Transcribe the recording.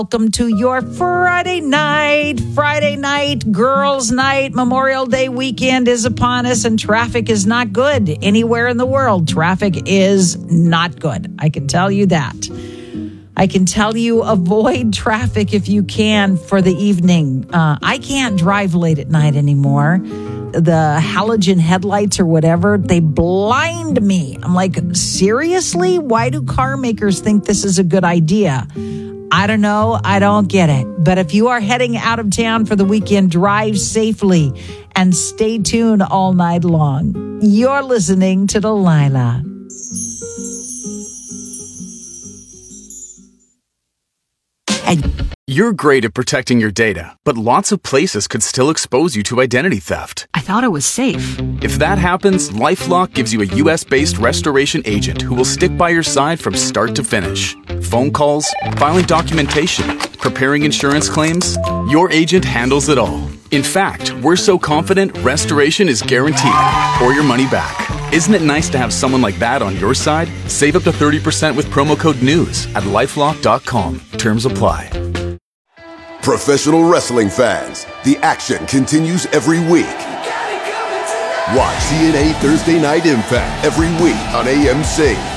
Welcome to your Friday night, girls' night. Memorial Day weekend is upon us and traffic is not good anywhere in the world. Traffic is not good. I can tell you that. I can tell you avoid traffic if you can for the evening. I can't drive late at night anymore. The halogen headlights or whatever, they blind me. I'm like, seriously? Why do car makers think this is a good idea? I don't know. I don't get it. But if you are heading out of town for the weekend, drive safely and stay tuned all night long. You're listening to Delilah. You're great at protecting your data, but lots of places could still expose you to identity theft. I thought it was safe. If that happens, LifeLock gives you a U.S.-based restoration agent who will stick by your side from start to finish. Phone calls, filing documentation, preparing insurance claims, your agent handles it all. In fact, we're so confident restoration is guaranteed or your money back. Isn't it nice to have someone like that on your side? Save up to 30% with promo code NEWS at LifeLock.com. Terms apply. Professional wrestling fans, the action continues every week. Watch TNA Thursday Night Impact every week on AMC.